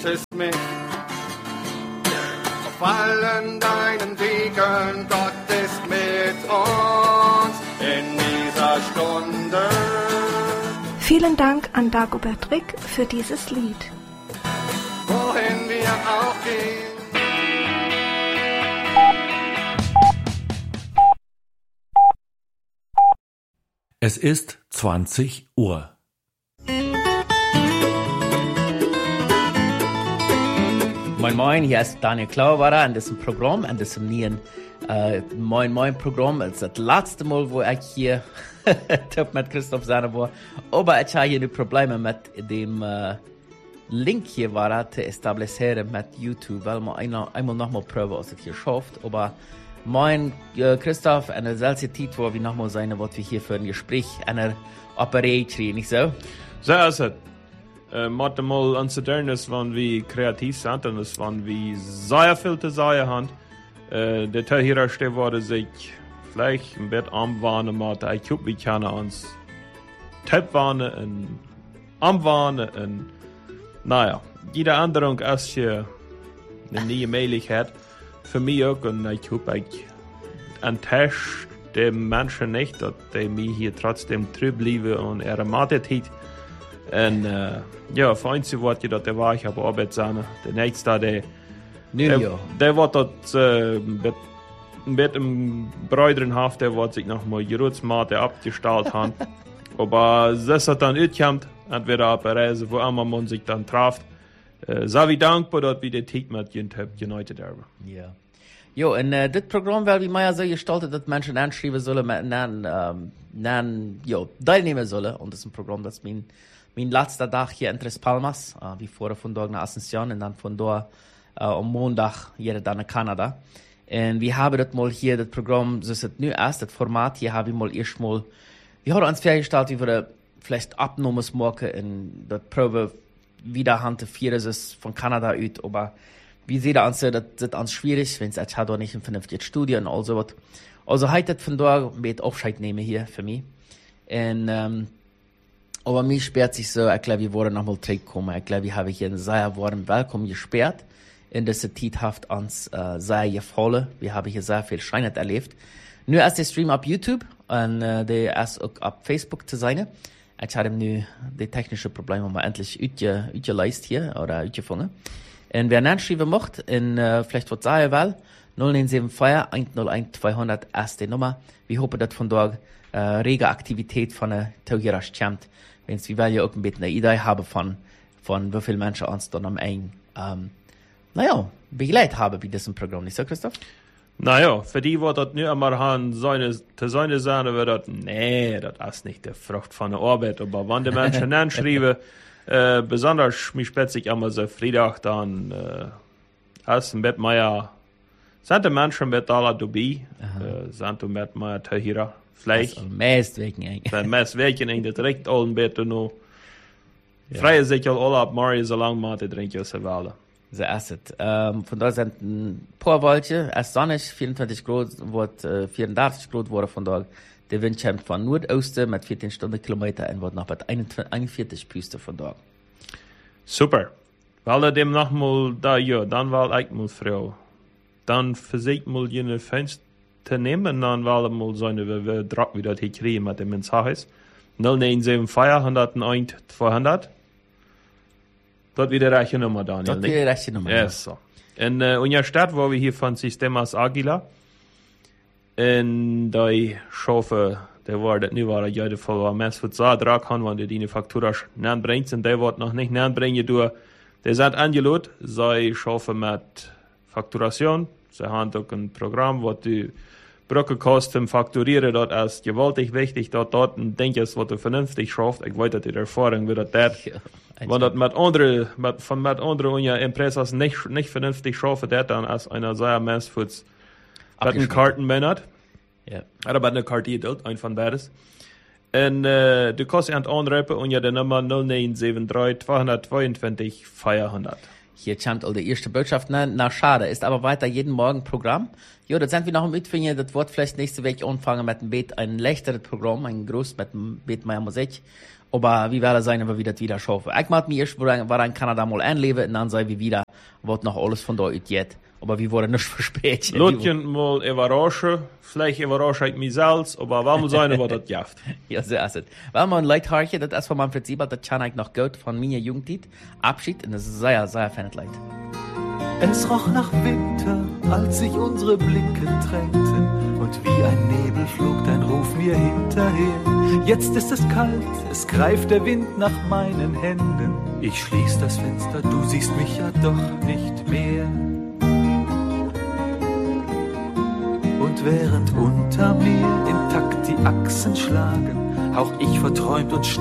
ist mit. Auf allen deinen Wegen, Gott ist mit uns in dieser Stunde. Vielen Dank an Dagobert Rick für dieses Lied. Wohin wir auch gehen. Es ist 20 Uhr. Moin Moin, hier ist Daniel Klauwader an diesem Programm, an diesem neuen Moin Moin Programm. Es ist das letzte Mal, wo ich hier mit Christoph Sahne war. Aber ich habe hier Probleme mit dem Link hier war zu etablieren mit YouTube, weil man einmal nochmal proben, ob es hier schafft. Aber mein Christoph, eine seltsame Zeit, wo wir nochmal sein, was wir hier für ein Gespräch, eine Operation, nicht so? So ist es. Moeten mal anzuderen, wann wir kreativ sind und wann wir sehr viel zu sagen haben. Der Teilhierer wurde sich vielleicht ein bisschen anwarnen, aber ich glaube, wir können uns Tippwarnen und anwarnen und naja, jede Änderung ist hier eine neue Möglichkeit. Für mich auch und ich glaube, ich enttäusche die Menschen nicht, dass die mich hier trotzdem treu bleiben und ihre Mathe-Zeit. Und ja, für uns wird das der war ich aber Arbeit sein. Der nächste, der wird dort mit dem Bräuderenhaft, der wird sich nochmal Gerutsmate abgestellt haben. Aber das hat dann utkommt, entweder auf der Reise, wo immer man sich dann trifft. Sei wie dankbar, dass wir die Zeit mit United haben. Ja. Jo, und das Programm wird wie Meier so gestaltet, dass Menschen anschreiben sollen, teilnehmen sollen. Und das ist ein Programm, das mein letzter Tag hier in Tres Palmas, wie vorher von dort nach Asunción und dann von dort am Montag hier dann in Kanada. Und wir haben das mal hier, das Programm, so ist es nu erst, das Format hier haben wir mal erstmal, wir haben uns vorgestellt, wie wir vielleicht Abnahmen machen und das Probe wieder Hand vier ist von Kanada aus, aber wie seht ihr uns, das ist uns schwierig, wenn es jetzt halt auch nicht ein vernünftiges Studio und all so was. Also heute von dort mit Aufscheid nehmen hier für mich. Und, aber mir sperrt sich so, ich glaube, wir wollen nochmal zurückkommen. Ich glaube, wir haben hier einen sehr warmen Willkommen gesperrt. In dieser Zeit hat uns sehr gefallen. Wir haben hier sehr viel Schönes erlebt. Nur ist der Stream auf YouTube und der ist auch auf Facebook zu sein. Ich habe nu die technischen Probleme mal endlich utgeleist hier oder utgefangen. Und wer nachschreiben möchte, vielleicht was sagen will, 0974 101 200 ist die Nummer. Wir hoffen, dass von dort rege Aktivität von der Tauhieras kommt. Wir wollen ja auch ein bisschen eine Idee haben von wie viele Menschen uns dann am Ende, begleitet haben bei diesem Programm. Nicht so, Christoph? Naja, für die, die das nicht einmal haben, zu seine sagen, wird das, nee, das ist nicht die Frucht von der Arbeit. Aber wenn die Menschen anschreiben, besonders mich spätzig einmal so Freitag, dann ist ein bisschen mehr, sind die Menschen mit aller dabei, sind die mit mehr Tahira. Vielleicht. Also, meest weken eigenlijk. De meest weken eigenlijk direct al een beetje nu. Vrije zich al op Mario zo lang maar te drinken ze willen. So ist es. Von da sind ein paar Wolken, erst sonnig, 24 Grad, wird 84 Grad wurde von da. Der Wind kommt von Nordosten mit 14 Stundenkilometer und wird noch bei 41 Püste von da. Super. Weil er dem nochmal da, ja, dann war ich mal Frau. Dann versucht mal jene Fenster te nemen, dan wel mal we druk wie dat hier kriegen met de mensajes. 0974 101 200. Dat weer de rechte nummer, Daniel. Dat weer de rechte nummer. Yes, so. En unser Stadt, wo wir hier von Sistemas Aguila, en die schaffen, der war das nu war ja der Fall, war mens wat zo draag gaan, want die Fakturas nanbrengt, en die wordt nog niet nanbrengen door. Die zijn angeloot, zij schaffen met facturation, zij hebben ook een programma, wat die Brückenkosten fakturieren, das ist gewaltig wichtig, dass dort ein Ding ist, was du vernünftig schafft. Ich weiß, dass die Erfahrung wird, dass wenn das mit anderen Impressas nicht vernünftig schafft, dann ist einer sehr Messfutz mit einem Kartenmänner. Ja. Oder mit einer Karte geduld, ein von beides. Und du kannst ihn anrufen und ja die Nummer 0973 222 400. Hier kommt all die erste Botschaft. Na, schade. Ist aber weiter jeden Morgen Programm. Jo, das sind wir noch im Mitfinden. Das wird vielleicht nächste Woche anfangen mit dem Beet. Ein leichteres Programm, ein groß mit dem Beet mehr Musik. Aber wie wäre sein, wenn wir das wieder schaffen? Ich mag mir erst, war in Kanada mal anleben, und dann sei wir wieder, wird noch alles von da ausgeht. Aber wir wollen nicht verspätet. Lotjen mal überraschen, vielleicht überrasche ich mich selbst, aber warum sein, was das jaft? Ja, so ist es. Weil man Leute harche, das ist von Manfred Siebert, das kann ich noch gut von meiner Jugendzeit. Abschied, und das ist sehr, sehr feines Leid. Es roch nach Winter, als sich unsere Blicke trennten, und wie ein Nebel flog dein Ruf mir hinterher. Jetzt ist es kalt, es greift der Wind nach meinen Händen. Ich schließ das Fenster, du siehst mich ja doch nicht mehr. Und während unter mir intakt die Achsen schlagen, hauch ich verträumt und